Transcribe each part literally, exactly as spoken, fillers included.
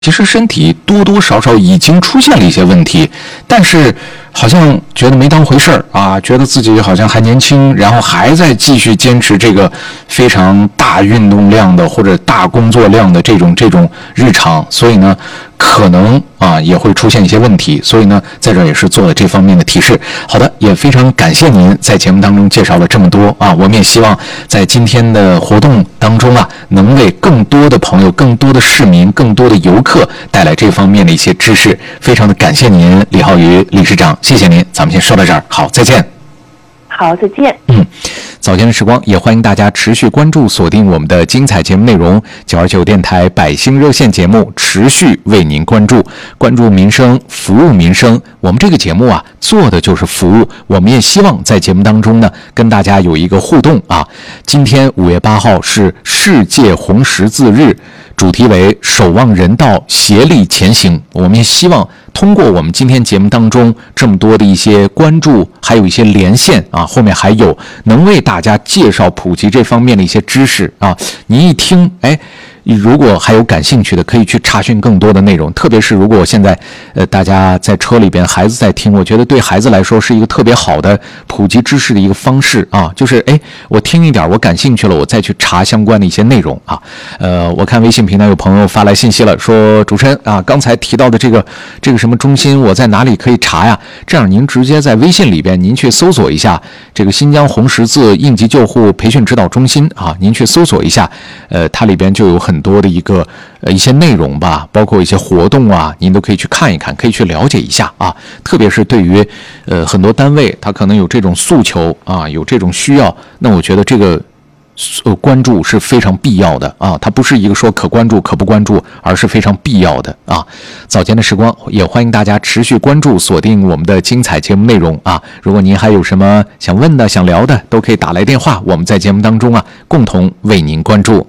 其实身体多多少少已经出现了一些问题，但是好像觉得没当回事儿啊，觉得自己好像还年轻，然后还在继续坚持这个非常大运动量的或者大工作量的这种这种日常，所以呢可能啊也会出现一些问题，所以呢在这儿也是做了这方面的提示。好的，也非常感谢您在节目当中介绍了这么多啊，我们也希望在今天的活动当中啊，能为更多的朋友、更多的市民、更多的游客带来这方面的一些知识。非常的感谢您，李浩宇理事长，谢谢您，咱们先说到这儿，好，再见。 好，再见。 嗯，早间的时光也欢迎大家持续关注锁定我们的精彩节目内容，九二九电台百姓热线节目持续为您关注，关注民生，服务民生。我们这个节目啊，做的就是服务，我们也希望在节目当中呢，跟大家有一个互动啊。今天五月八号是世界红十字日，主题为守望人道，协力前行。我们也希望通过我们今天节目当中这么多的一些关注，还有一些连线啊，后面还有能为大家介绍普及这方面的一些知识啊。您一听，哎，如果还有感兴趣的，可以去查询更多的内容。特别是如果现在呃大家在车里边，孩子在听，我觉得对孩子来说是一个特别好的普及知识的一个方式啊。就是哎，我听一点，我感兴趣了，我再去查相关的一些内容啊。呃，我看微信平台有朋友发来信息了，说主持人啊，刚才提到的这个这个什么中心，我在哪里可以查呀？这样您直接在微信里边，您去搜索一下这个新疆红十字应急救护培训指导中心啊，您去搜索一下，呃，它里边就有很多的一个呃一些内容吧，包括一些活动啊，您都可以去看一看，可以去了解一下啊。特别是对于呃很多单位，它可能有这种诉求啊，有这种需要，那我觉得这个呃关注是非常必要的啊，它不是一个说可关注可不关注，而是非常必要的啊。早间的时光也欢迎大家持续关注锁定我们的精彩节目内容啊。如果您还有什么想问的想聊的，都可以打来电话，我们在节目当中啊共同为您关注。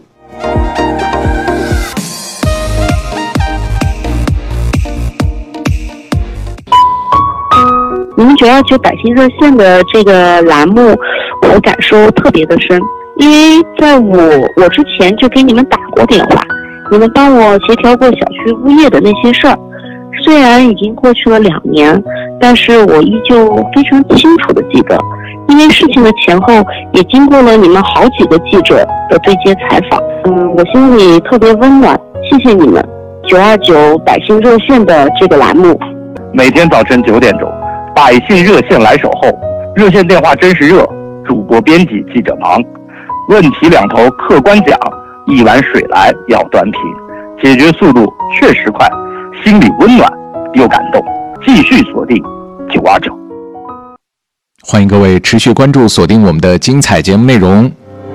你们九二九百姓热线的这个栏目，我感受特别的深，因为在我我之前就给你们打过电话，你们帮我协调过小区物业的那些事儿。虽然已经过去了两年，但是我依旧非常清楚的记得，因为事情的前后也经过了你们好几个记者的对接采访。嗯，我心里特别温暖，谢谢你们九二九百姓热线的这个栏目。 每天早晨九点钟，百姓热线来守候，热线电话真实热，主播编辑记者忙，问题两头客观讲，一碗水来要端平，解决速度确实快，心里温暖又感动。继续锁定九二九， 欢迎各位持续关注锁定我们的精彩节目内容。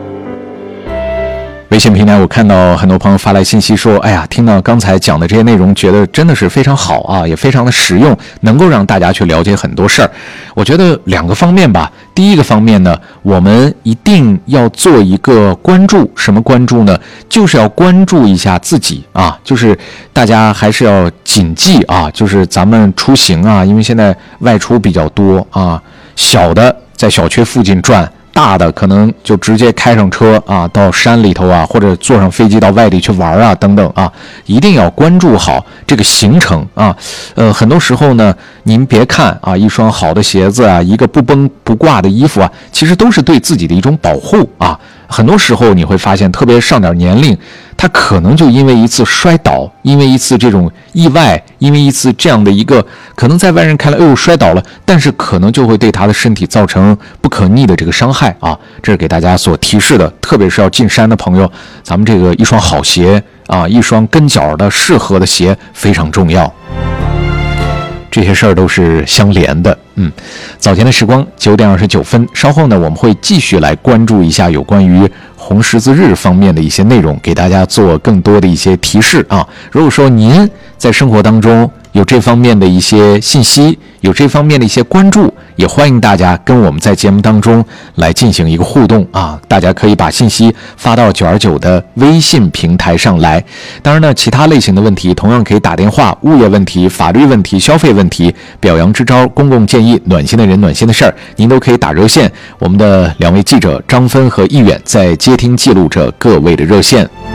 微信平台我看到很多朋友发来信息说，哎呀，听到刚才讲的这些内容，觉得真的是非常好啊，也非常的实用，能够让大家去了解很多事儿。我觉得两个方面吧，第一个方面呢，我们一定要做一个关注，什么关注呢？就是要关注一下自己啊，就是大家还是要谨记啊，就是咱们出行啊，因为现在外出比较多啊，小的在小区附近转，大的可能就直接开上车啊，到山里头啊，或者坐上飞机到外地去玩啊，等等啊，一定要关注好这个行程啊。呃，很多时候呢，您别看啊，一双好的鞋子啊，一个不崩不挂的衣服啊，其实都是对自己的一种保护啊。很多时候你会发现，特别上点年龄，他可能就因为一次摔倒，因为一次这种意外，因为一次这样的一个，可能在外人看来，哎呦摔倒了，但是可能就会对他的身体造成不可逆的这个伤害啊。这是给大家所提示的，特别是要进山的朋友，咱们这个一双好鞋啊，一双跟脚的适合的鞋非常重要。这些事儿都是相连的。嗯，早前的时光九点二十九分，稍后呢我们会继续来关注一下有关于红十字日方面的一些内容，给大家做更多的一些提示啊。如果说您在生活当中有这方面的一些信息，有这方面的一些关注，也欢迎大家跟我们在节目当中来进行一个互动啊！大家可以把信息发到九二九的微信平台上来。当然呢，其他类型的问题同样可以打电话，物业问题、法律问题、消费问题、表扬支招、公共建议、暖心的人、暖心的事儿，您都可以打热线。我们的两位记者张芬和易远在接听记录着各位的热线。